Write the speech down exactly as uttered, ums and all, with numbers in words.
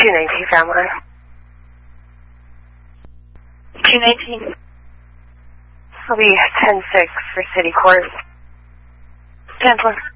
two nineteen family. two nineteen. I'll be ten six for city court. ten four.